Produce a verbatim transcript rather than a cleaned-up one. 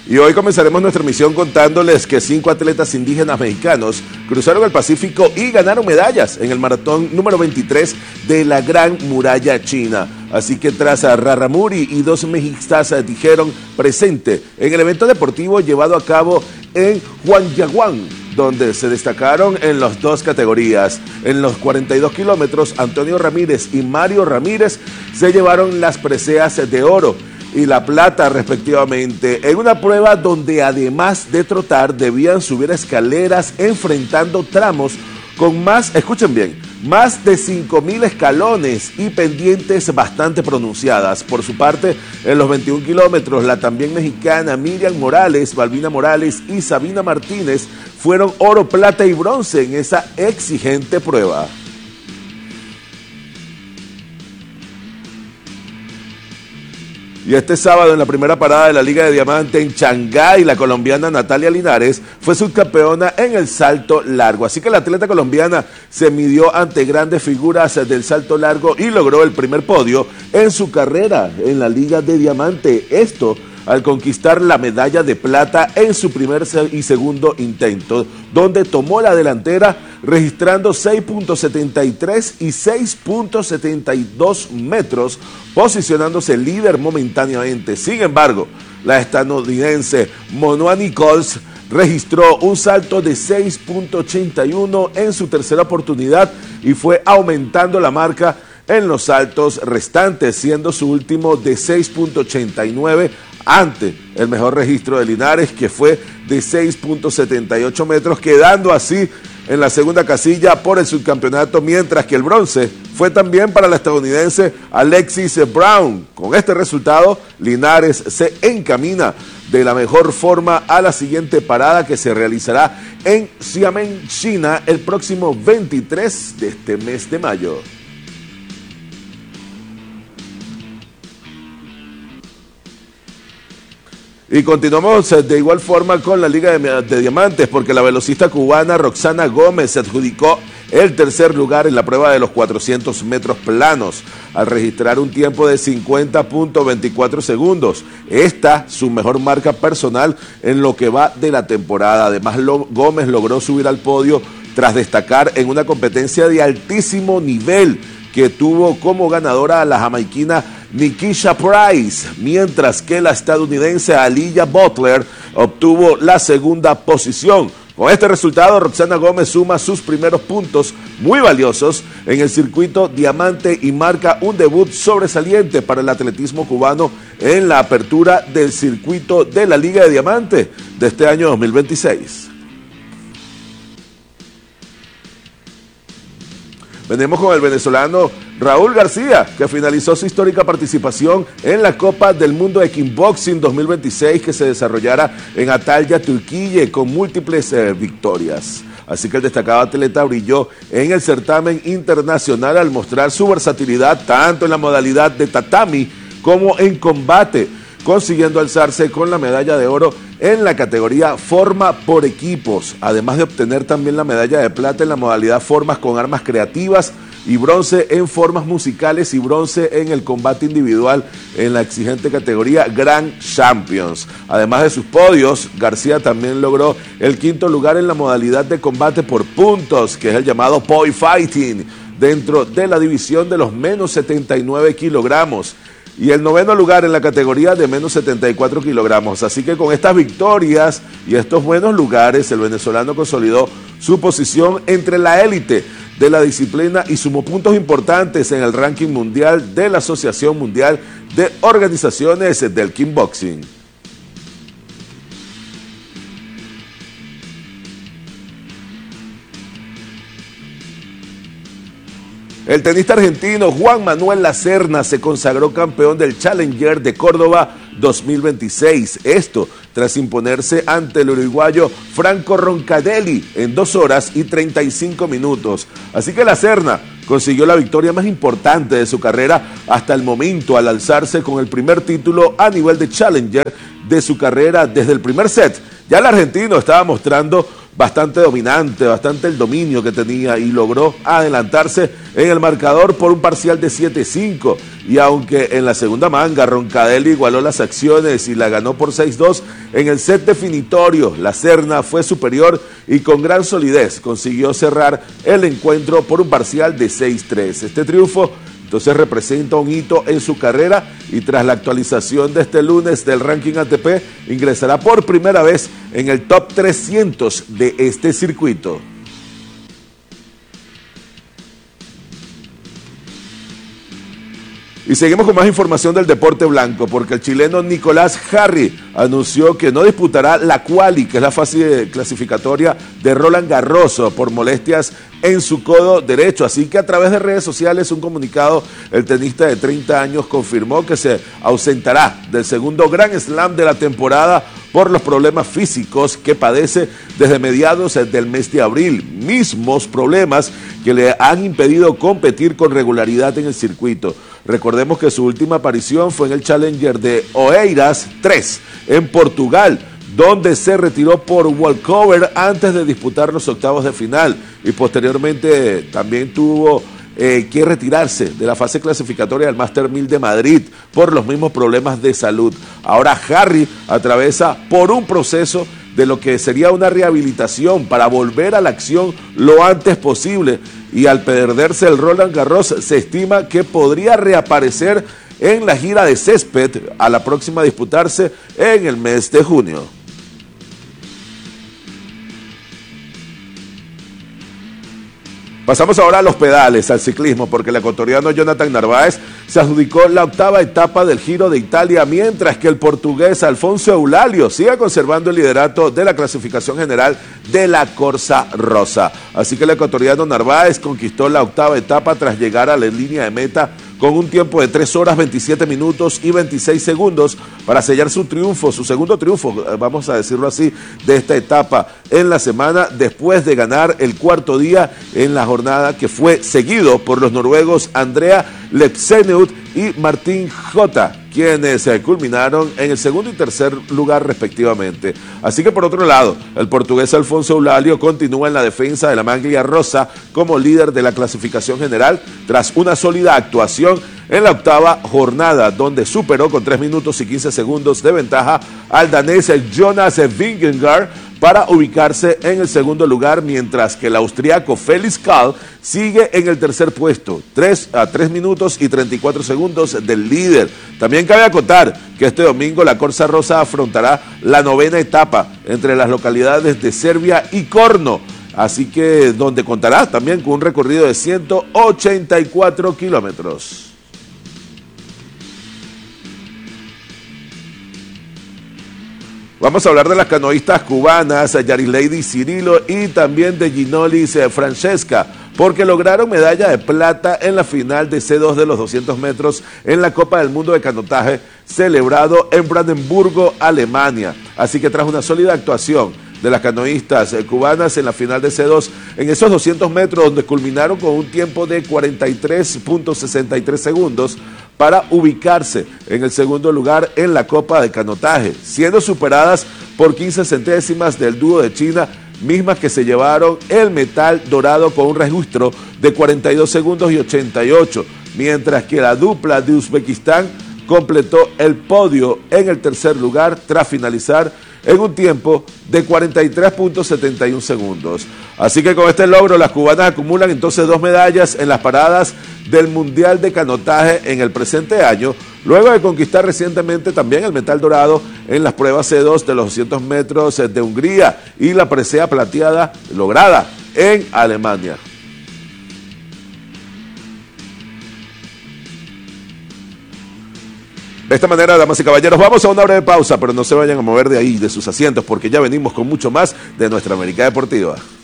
Y hoy comenzaremos nuestra emisión contándoles que cinco atletas indígenas mexicanos cruzaron el Pacífico y ganaron medallas en el maratón número veintitrés de la Gran Muralla China. Así que tras a Raramuri y dos mexicas dijeron presente en el evento deportivo llevado a cabo en Huanyaguán, donde se destacaron en las dos categorías. En los cuarenta y dos kilómetros, Antonio Ramírez y Mario Ramírez se llevaron las preseas de oro y la plata respectivamente, en una prueba donde además de trotar debían subir escaleras enfrentando tramos con más, escuchen bien, más de cinco mil escalones y pendientes bastante pronunciadas. Por su parte, en los veintiún kilómetros, la también mexicana Miriam Morales, Balbina Morales y Sabina Martínez fueron oro, plata y bronce en esa exigente prueba. Y este sábado en la primera parada de la Liga de Diamante en Shanghái, la colombiana Natalia Linares fue subcampeona en el salto largo. Así que la atleta colombiana se midió ante grandes figuras del salto largo y logró el primer podio en su carrera en la Liga de Diamante. Esto al conquistar la medalla de plata en su primer y segundo intento, donde tomó la delantera registrando seis punto setenta y tres y seis punto setenta y dos metros, posicionándose líder momentáneamente. Sin embargo, la estadounidense Monoa Nichols registró un salto de seis punto ochenta y uno en su tercera oportunidad y fue aumentando la marca en los saltos restantes, siendo su último de seis punto ochenta y nueve ante el mejor registro de Linares, que fue de seis punto setenta y ocho metros, quedando así en la segunda casilla por el subcampeonato, mientras que el bronce fue también para la estadounidense Alexis Brown. Con este resultado, Linares se encamina de la mejor forma a la siguiente parada, que se realizará en Xiamen, China, el próximo veintitrés de este mes de mayo. Y continuamos de igual forma con la Liga de, de Diamantes, porque la velocista cubana Roxana Gómez se adjudicó el tercer lugar en la prueba de los cuatrocientos metros planos, al registrar un tiempo de cincuenta punto veinticuatro segundos. Esta, su mejor marca personal en lo que va de la temporada. Además, lo, Gómez logró subir al podio tras destacar en una competencia de altísimo nivel que tuvo como ganadora a la jamaiquina Nikisha Price, mientras que la estadounidense Aliyah Butler obtuvo la segunda posición. Con este resultado, Roxana Gómez suma sus primeros puntos muy valiosos en el circuito Diamante y marca un debut sobresaliente para el atletismo cubano en la apertura del circuito de la Liga de Diamante de este año dos mil veintiséis. Venimos con el venezolano Raúl García, que finalizó su histórica participación en la Copa del Mundo de Kickboxing dos mil veintiséis, que se desarrollará en Antalya, Turquía, con múltiples eh, victorias. Así que el destacado atleta brilló en el certamen internacional al mostrar su versatilidad tanto en la modalidad de tatami como en combate, consiguiendo alzarse con la medalla de oro en la categoría forma por equipos, además de obtener también la medalla de plata en la modalidad formas con armas creativas y bronce en formas musicales y bronce en el combate individual en la exigente categoría Grand Champions. Además de sus podios, García también logró el quinto lugar en la modalidad de combate por puntos, que es el llamado Poi Fighting, dentro de la división de los menos setenta y nueve kilogramos. Y el noveno lugar en la categoría de menos setenta y cuatro kilogramos. Así que con estas victorias y estos buenos lugares, el venezolano consolidó su posición entre la élite de la disciplina y sumó puntos importantes en el ranking mundial de la Asociación Mundial de Organizaciones del Kickboxing. El tenista argentino Juan Manuel Lacerna se consagró campeón del Challenger de Córdoba dos mil veintiséis. Esto tras imponerse ante el uruguayo Franco Roncadelli en dos horas y treinta y cinco minutos. Así que Lacerna consiguió la victoria más importante de su carrera hasta el momento al alzarse con el primer título a nivel de Challenger de su carrera desde el primer set. Ya el argentino estaba mostrando bastante dominante, bastante el dominio que tenía y logró adelantarse en el marcador por un parcial de siete cinco. Y aunque en la segunda manga Roncadelli igualó las acciones y la ganó por seis dos, en el set definitorio la Serna fue superior y con gran solidez consiguió cerrar el encuentro por un parcial de seis tres. Este triunfo entonces representa un hito en su carrera y tras la actualización de este lunes del ranking A T P ingresará por primera vez en el top trescientos de este circuito. Y seguimos con más información del deporte blanco, porque el chileno Nicolás Jarry anunció que no disputará la quali, que es la fase clasificatoria de Roland Garros, por molestias en su codo derecho. Así que a través de redes sociales, un comunicado, el tenista de treinta años confirmó que se ausentará del segundo Grand Slam de la temporada por los problemas físicos que padece desde mediados del mes de abril, mismos problemas que le han impedido competir con regularidad en el circuito. Recordemos que su última aparición fue en el Challenger de Oeiras tres en Portugal, donde se retiró por walkover antes de disputar los octavos de final y posteriormente también tuvo eh, que retirarse de la fase clasificatoria del Master mil de Madrid por los mismos problemas de salud. Ahora Jarry atraviesa por un proceso de lo que sería una rehabilitación para volver a la acción lo antes posible, y al perderse el Roland Garros se estima que podría reaparecer en la gira de césped a la próxima a disputarse en el mes de junio. Pasamos ahora a los pedales, al ciclismo, porque el ecuatoriano Jonathan Narváez se adjudicó la octava etapa del Giro de Italia, mientras que el portugués Alfonso Eulalio sigue conservando el liderato de la clasificación general de la Corsa Rosa. Así que el ecuatoriano Narváez conquistó la octava etapa tras llegar a la línea de meta con un tiempo de tres horas veintisiete minutos y veintiséis segundos para sellar su triunfo, su segundo triunfo, vamos a decirlo así, de esta etapa en la semana, después de ganar el cuarto día en la jornada que fue seguido por los noruegos Andrea Lepseneut y Martín Jota, quienes se culminaron en el segundo y tercer lugar respectivamente. Así que por otro lado, el portugués Alfonso Eulalio continúa en la defensa de la Maglia Rosa como líder de la clasificación general tras una sólida actuación en la octava jornada, donde superó con tres minutos y quince segundos de ventaja al danés Jonas Vingegaard para ubicarse en el segundo lugar, mientras que el austriaco Felix Kahl sigue en el tercer puesto, tres a tres minutos y treinta y cuatro segundos del líder. También cabe acotar que este domingo la Corsa Rosa afrontará la novena etapa entre las localidades de Serbia y Corno, así que donde contará también con un recorrido de ciento ochenta y cuatro kilómetros. Vamos a hablar de las canoístas cubanas, Yarileidi Cirilo y también de Ginolis Francesca, porque lograron medalla de plata en la final de C dos de los doscientos metros en la Copa del Mundo de Canotaje, celebrado en Brandenburgo, Alemania. Así que tras una sólida actuación de las canoístas cubanas en la final de C dos, en esos doscientos metros donde culminaron con un tiempo de cuarenta y tres punto sesenta y tres segundos para ubicarse en el segundo lugar en la Copa de Canotaje, siendo superadas por quince centésimas del dúo de China, mismas que se llevaron el metal dorado con un registro de cuarenta y dos segundos y ochenta y ocho, mientras que la dupla de Uzbekistán completó el podio en el tercer lugar tras finalizar en un tiempo de cuarenta y tres punto setenta y uno segundos. Así que con este logro las cubanas acumulan entonces dos medallas en las paradas del Mundial de Canotaje en el presente año, luego de conquistar recientemente también el metal dorado en las pruebas C dos de los doscientos metros de Hungría y la presea plateada lograda en Alemania. De esta manera, damas y caballeros, vamos a una breve pausa, pero no se vayan a mover de ahí, de sus asientos, porque ya venimos con mucho más de nuestra América Deportiva.